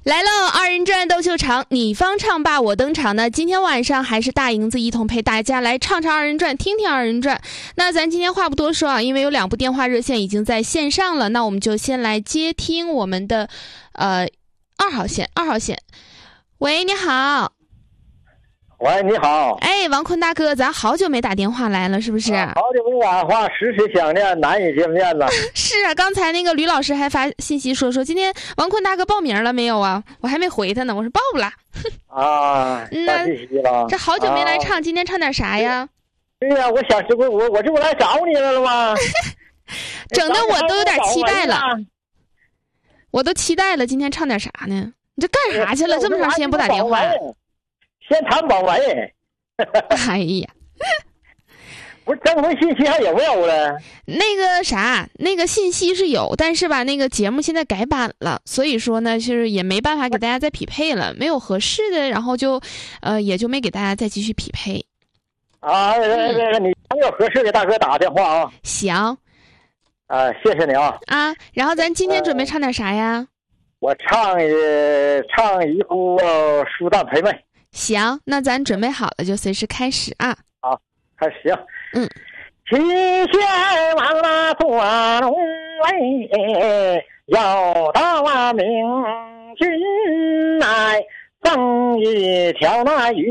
来喽！二人转斗秀场，你方唱罢我登场呢。今天晚上还是大银子一同陪大家来唱唱二人转，听听二人转。那咱今天话不多说啊，因为有2部电话热线已经在线上了，那我们就先来接听我们的2号线。喂，你好。 喂，你好。 哎，王坤大哥，咱好久没打电话来了，是不是？ 好久没打电话，时时想念，难以见面了。 是啊，刚才那个吕老师还发信息说今天王坤大哥报名了没有啊？我还没回他呢，我说报不了。 啊，发信息了。 这好久没来唱，今天唱点啥呀？ 对呀，我想这不来找你了吗？ 整的我都有点期待了，我都期待了，今天唱点啥呢？你这干啥去了？这么长时间不打电话？ 先谈保文。 哎呀， 不是征婚信息还有没有了？ 那个信息是有，但是吧，那个节目现在改版了，所以说呢，就是也没办法给大家再匹配了，没有合适的，然后就也就没给大家再继续匹配。 啊，你还有合适的大哥打电话啊？ 行。 谢谢你啊。 然后咱今天准备唱点啥呀？ 我唱一部《书旦陪妹》。 行，那咱准备好了就随时开始啊。 好，开始。 行。 齐宣王那做龙位，有道明君来，赠一条那玉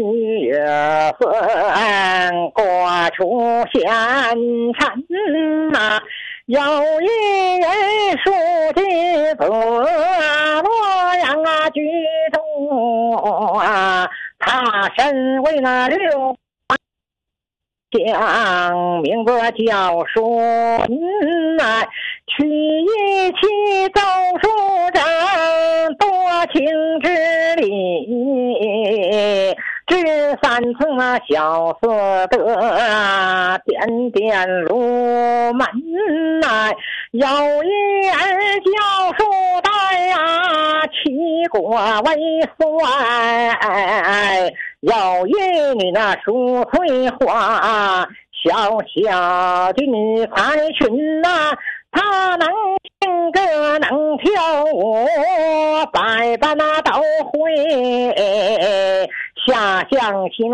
粉，过出贤臣呐。有一人书记子洛阳居中他身为那6将，名字叫书娶一妻奏书人，多情之理，至3寸那小色的点点如门有一儿叫书呆齐国为帅，有一女那淑翠花，小小的女才群她能唱歌能跳舞，百般都会，下象棋